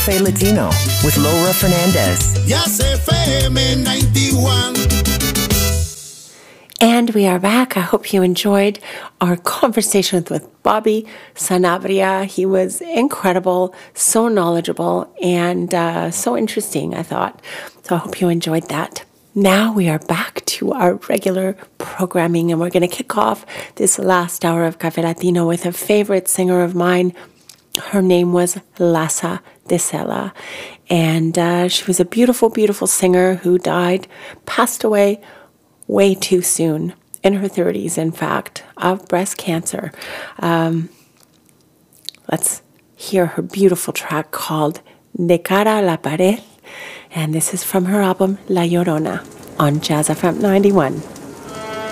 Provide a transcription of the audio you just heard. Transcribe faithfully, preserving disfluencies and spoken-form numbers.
Cafe Latino with Laura Fernandez. Yes, F M ninety-one. And we are back. I hope you enjoyed our conversation with Bobby Sanabria. He was incredible, so knowledgeable, and uh, so interesting, I thought. So I hope you enjoyed that. Now we are back to our regular programming, and we're going to kick off this last hour of Cafe Latino with a favorite singer of mine. Her name was Lassa de Sela, and uh, she was a beautiful, beautiful singer who died, passed away way too soon, in her thirties, in fact, of breast cancer. Um, let's hear her beautiful track called De Cara a la Pared, and this is from her album La Llorona on Jazz F M ninety-one.